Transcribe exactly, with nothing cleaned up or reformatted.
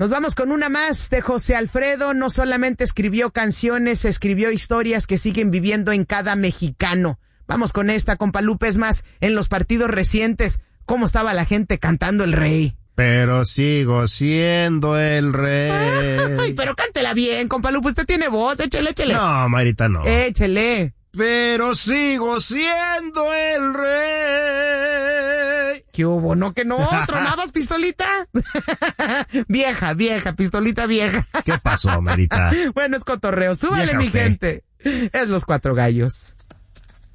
Nos vamos con una más de José Alfredo. No solamente escribió canciones, escribió historias que siguen viviendo en cada mexicano. Vamos con esta, compa Lupe. Es más, en los partidos recientes, ¿cómo estaba la gente cantando El Rey? Pero sigo siendo el rey. Ay, pero cántela bien, compa Lupe. Usted tiene voz. Échele, échele. No, Marita, no. Échele. Pero sigo siendo el rey. ¿Qué hubo? No, que no. ¿Tronabas, pistolita? Vieja, vieja, pistolita vieja. ¿Qué pasó, Marita? Bueno, es cotorreo. Súbale, Vieja mi usted. gente. Es Los Cuatro Gallos.